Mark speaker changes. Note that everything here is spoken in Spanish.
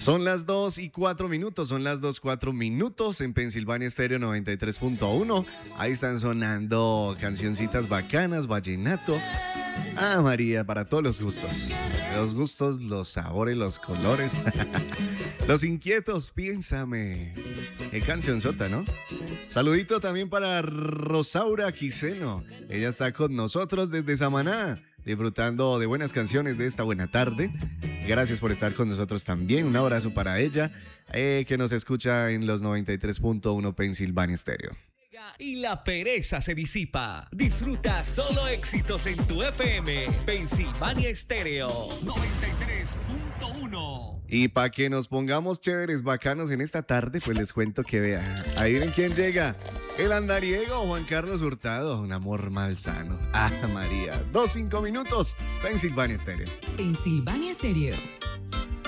Speaker 1: Son las 2:04, son las 2:04 en Pensilvania Estéreo 93.1. Ahí están sonando cancioncitas bacanas, vallenato. Ah, María, para todos los gustos. Los gustos, los sabores, los colores. Los inquietos, piénsame. Qué cancionzota, ¿no? Saludito también para Rosaura Quiseno. Ella está con nosotros desde Samaná, disfrutando de buenas canciones de esta buena tarde. Gracias por estar con nosotros también. Un abrazo para ella, que nos escucha en los 93.1 Pensilvania Estéreo.
Speaker 2: Y la pereza se disipa. Disfruta solo éxitos en tu FM. Pensilvania Estéreo 93.1.
Speaker 1: Y para que nos pongamos chéveres, bacanos en esta tarde, pues les cuento que vean. Ahí ven quién llega. El andariego Juan Carlos Hurtado. Un amor malsano. Ah, María. 2:05, Pensilvania Estéreo.
Speaker 3: Pensilvania Estéreo.